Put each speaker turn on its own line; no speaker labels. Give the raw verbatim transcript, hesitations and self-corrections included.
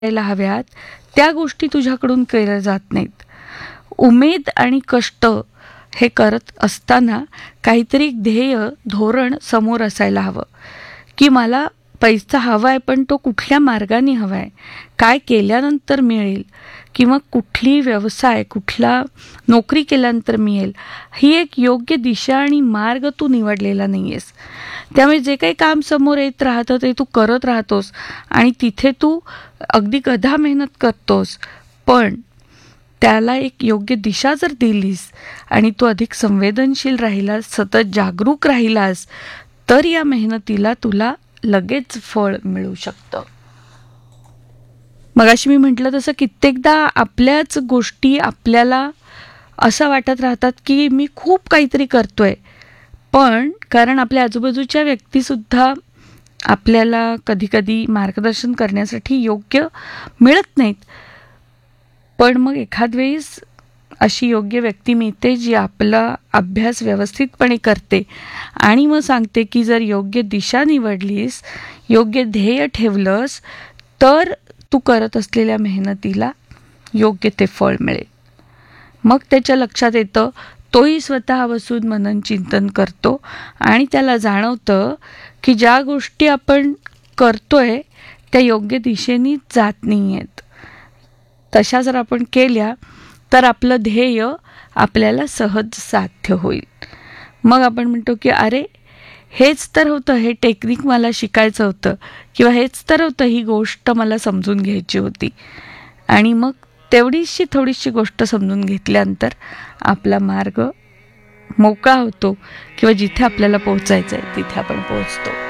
करायला हव्यात त्या गोष्टी तुझ्याकडून केल्या जात नाहीत. उमेद आणि कष्ट हे करत असताना काहीतरी ध्येय धोरण समोर असायला हवं की मला पैसा हवा आहे, पण तो कुठल्या मार्गाने हवा आहे, काय केल्यानंतर मिळेल किंवा कुठली व्यवसाय कुठला नोकरी केल्यानंतर मिळेल, ही एक योग्य दिशा आणि मार्ग तू निवडलेला नाही आहेस. त्यामुळे जे काही काम समोर येत राहतं ते तू करत राहतोस आणि तिथे तू अगदी गधा मेहनत करतोस. पण त्याला एक योग्य दिशा जर दिलीस आणि तू अधिक संवेदनशील राहिलास, सतत जागरूक राहिलास, तर या मेहनतीला तुला लगेच फळ मिळू शकतं. मगाशी मी म्हटलं तसं कित्येकदा आपल्याच गोष्टी आपल्याला असं वाटत राहतात की मी खूप काहीतरी करतोय, पण कारण आपल्या आजूबाजूच्या व्यक्तीसुद्धा आपल्याला कधीकधी मार्गदर्शन करण्यासाठी योग्य मिळत नाहीत. पण मग एखाद वेळेस अशी योग्य व्यक्ती मिळते जी आपला अभ्यास व्यवस्थितपणे करते आणि मग सांगते की जर योग्य दिशा निवडलीस, योग्य ध्येय ठेवलंस, तर तू करत असलेल्या मेहनतीला योग्य ते फळ मिळेल. मग त्याच्या लक्षात येतं, तोही स्वतः बसून मनन चिंतन करतो आणि त्याला जाणवतं की ज्या गोष्टी आपण करतोय त्या योग्य दिशेने जात नाही आहेत. तशा जर आपण केल्या तर आपलं ध्येय आपल्याला सहज साध्य होईल. मग आपण म्हणतो की अरे हेच तर होतं, हे टेक्निक मला शिकायचं होतं किंवा हेच तर होतं, ही गोष्ट मला समजून घ्यायची होती. आणि मग तेवढीशी थोडीशी गोष्ट समजून घेतल्यानंतर आपला मार्ग मोकळा होतो किंवा जिथे आपल्याला पोहोचायचं आहे तिथे आपण पोहोचतो.